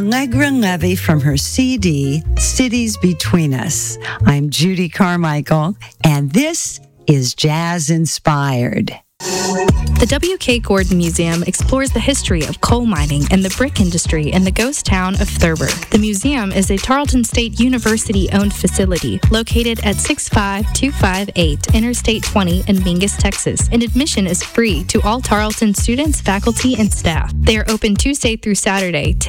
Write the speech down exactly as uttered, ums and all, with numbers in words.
Allegra Levy from her C D, Cities Between Us. I'm Judy Carmichael, and this is Jazz Inspired. The W K. Gordon Museum explores the history of coal mining and the brick industry in the ghost town of Thurber. The museum is a Tarleton State University-owned facility located at six five two five eight Interstate twenty in Mingus, Texas, and admission is free to all Tarleton students, faculty, and staff. They are open Tuesday through Saturday,